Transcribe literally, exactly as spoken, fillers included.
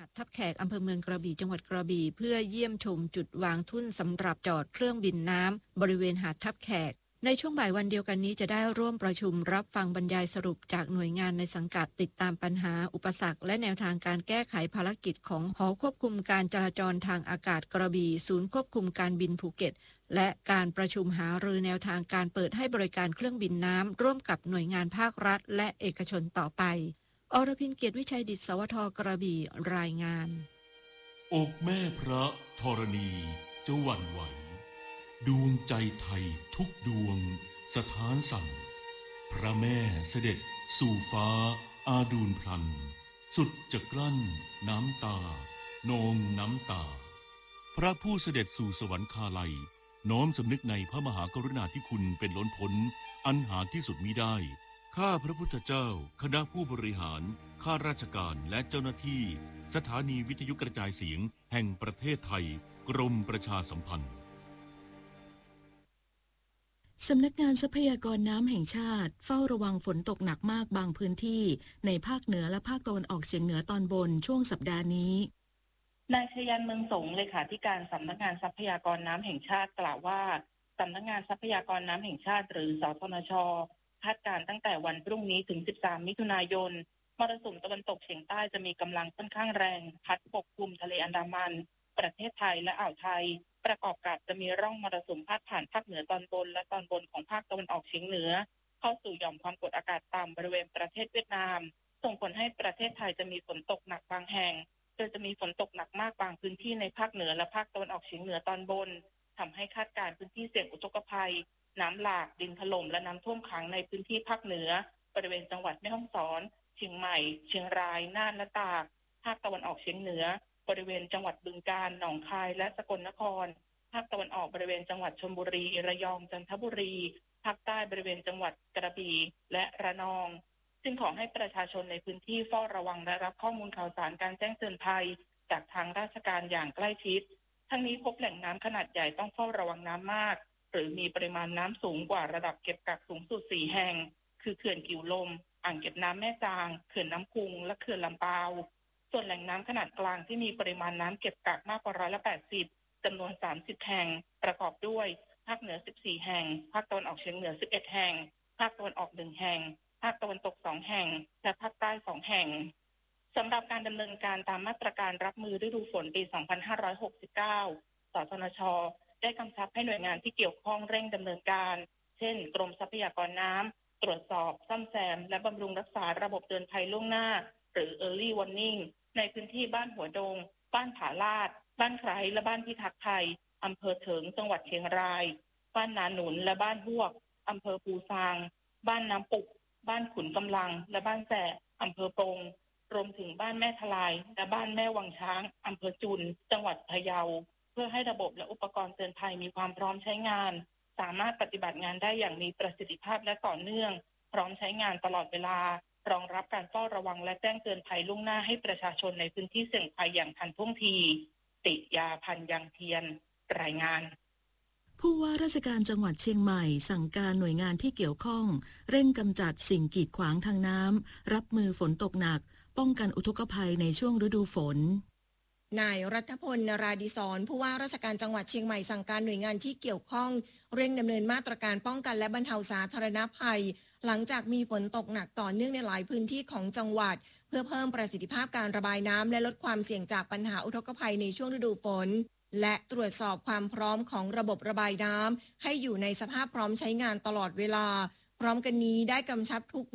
ทับแขกอำเภอเมืองกระบี่จังหวัดกระบี่เพื่อเยี่ยมชมจุดวางทุ่นสำหรับจอดเครื่องบินน้ำบริเวณหาดทับแขกในช่วงบ่ายวันเดียวกันนี้จะได้ร่วมประชุมรับฟังบรรยายสรุปจากหน่วยงานในสังกัดติดตามปัญหาอุปสรรคและแนวทางการแก้ไขภารกิจของหอควบคุมการจราจรทางอากาศกระบี่ศูนย์ควบคุมการบินภูเก็ตและการประชุมหารือแนวทางการเปิดให้บริการเครื่องบินน้ำร่วมกับหน่วยงานภาครัฐและเอกชนต่อไปอรพินเกียรติวิชัยดิษฐ์สวทกระบี่รายงานอกแม่พระธรณีจะหวั่นไหวดวงใจไทยทุกดวงสถานสั่นพระแม่เสด็จสู่ฟ้าอาดูลพลันสุดจะกลั้นน้ำตานองน้ำตาพระผู้เสด็จสู่สวรรคาลัยน้อมสำนึกในพระมหากรุณาธิคุณเป็นล้นพ้นอันหาที่สุดมิได้ข้าพระพุทธเจ้าคณะผู้บริหารข้าราชการและเจ้าหน้าที่สถานีวิทยุกระจายเสียงแห่งประเทศไทยกรมประชาสัมพันธ์สำนักงานทรัพยากรน้ำแห่งชาติเฝ้าระวังฝนตกหนักมากบางพื้นที่ในภาคเหนือและภาคตะวันออกเฉียงเหนือตอนบนช่วงสัปดาห์นี้นายชยันเมืองสงเลขาธิการสำนักงานทรัพยากรน้ำแห่งชาติกล่าวว่าสำนักงานทรัพยากรน้ำแห่งชาติหรือสทนช.คาดการณ์ตั้งแต่วันพรุ่งนี้ถึงสิบสามมิถุนายนมรสุมตะวันตกเฉียงใต้จะมีกำลังค่อนข้างแรงพัดปกคลุมทะเลอันดามันประเทศไทยและอ่าวไทยประกอบกับจะมีร่องมรสุมพาดผ่านภาคเหนือตอนบนและตอนบนของภาคตะวันออกเฉียงเหนือเข้าสู่หย่อมความกดอากาศต่ำบริเวณประเทศเวียดนามส่งผลให้ประเทศไทยจะมีฝนตกหนักบางแห่งโดยจะมีฝนตกหนักมากบางพื้นที่ในภาคเหนือและภาคตะวันออกเฉียงเหนือตอนบนทำให้คาดการณ์พื้นที่เสี่ยงอุทกภัยน้ำหลากดินถล่มและน้ำท่วมขังในพื้นที่ภาคเหนือบริเวณจังหวัดแม่ฮ่องสอนเชียงใหม่เชียงรายน่านและตากภาคตะวันออกเฉียงเหนือบริเวณจังหวัดบึงกาฬหนองคายและสกลนครภาคตะวันออกบริเวณจังหวัดชลบุรีระยองจันทบุรีภาคใต้บริเวณจังหวัดกระบี่และระนองซึ่งขอให้ประชาชนในพื้นที่เฝ้าระวังและรับข้อมูลข่าวสารการแจ้งเตือนภัยจากทางราชการอย่างใกล้ชิดทั้งนี้พบแหล่งน้ำขนาดใหญ่ต้องเฝ้าระวังน้ำมากหรือมีปริมาณน้ำสูงกว่าระดับเก็บกักสูงสุดสี่แห่งคือเขื่อนกิ่วลมอ่างเก็บน้ำแม่จางเขื่อนน้ำพุงและเขื่อนลำปาวส่วนแหล่งน้ำขนาดกลางที่มีปริมาณน้ำเก็บกักมากกว่าร้อยละแปดสิบจำนวนสามสิบแห่งประกอบด้วยภาคเหนือสิบสี่แห่งภาคตะวันออกเฉียงเหนือสิบเอ็ดแห่งภาคตะวันออกหนึ่งแห่งภาคตะวันตกสองแห่งและภาคใต้สองแห่งสำหรับการดำเนินการตามมาตรการรับมือฤดูฝนปีสองพันห้าร้อยหกสิบเก้าสทนช.ได้กำชับให้หน่วยงานที่เกี่ยวข้องเร่งดำเนินการเช่นกรมทรัพยากรน้ำตรวจสอบซ่อมแซมและบำรุงรักษาระบบเตือนภัยล่วงหน้าหรือ Early Warning ในพื้นที่บ้านหัวดงบ้านผาลาดบ้านไคร้และบ้านพิทักษ์ไทยอำเภอเถิงจังหวัดเชียงรายบ้านนาหนุนและบ้านฮวกอำเภอปูซางบ้านน้ำปุกบ้านขุนกำลังและบ้านแสะอำเภอปงรวมถึงบ้านแม่ทลายและบ้านแม่วังช้างอำเภอจุนจังหวัดพะเยาเพื่อให้ระบบและอุปกรณ์เตือนภัยมีความพร้อมใช้งานสามารถปฏิบัติงานได้อย่างมีประสิทธิภาพและต่อเนื่องพร้อมใช้งานตลอดเวลารองรับการเฝ้าระวังและแจ้งเตือนภัยล่วงหน้าให้ประชาชนในพื้นที่เสี่ยงภัยอย่างทันท่วงทีติยาพันยังเทียนรายงานผู้ว่าราชการจังหวัดเชียงใหม่สั่งการหน่วยงานที่เกี่ยวข้องเร่งกำจัดสิ่งกีดขวางทางน้ำรับมือฝนตกหนักป้องกันอุทกภัยในช่วงฤดูฝนนายรัฐพล นราดิศรผู้ว่าราชการจังหวัดเชียงใหม่สั่งการหน่วยงานที่เกี่ยวข้องเร่งดำเนินมาตรการป้องกันและบรรเทาสาธารณภัยหลังจากมีฝนตกหนักต่อเนื่องในหลายพื้นที่ของจังหวัดเพื่อเพิ่มประสิทธิภาพการระบายน้ำและลดความเสี่ยงจากปัญหาอุทกภัยในช่วงฤดูฝนและตรวจสอบความพร้อมของระบบระบายน้ำให้อยู่ในสภาพพร้อมใช้งานตลอดเวลาพร้อมกันนี้ได้กำชับทุก